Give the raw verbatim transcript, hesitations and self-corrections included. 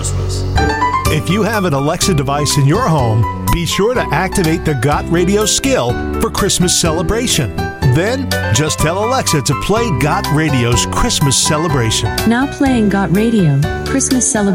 Christmas. If you have an Alexa device in your home, be sure to activate the Got Radio skill for Christmas celebration. Then, just tell Alexa to play Got Radio's Christmas celebration. Now playing Got Radio, Christmas celebration.